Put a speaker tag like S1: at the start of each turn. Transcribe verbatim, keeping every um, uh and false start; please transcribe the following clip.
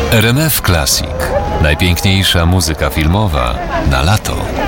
S1: R M F Classic. Najpiękniejsza muzyka filmowa na lato.